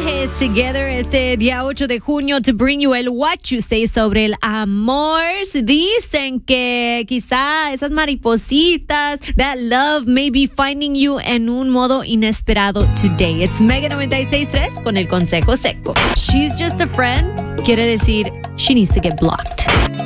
Viajes Together este día 8 de junio to bring you el What You Say sobre el amor. Dicen que quizá esas maripositas, that love may be finding you en un modo inesperado today. It's Mega 96.3 con el consejo seco. She's just a friend quiere decir she needs to get blocked.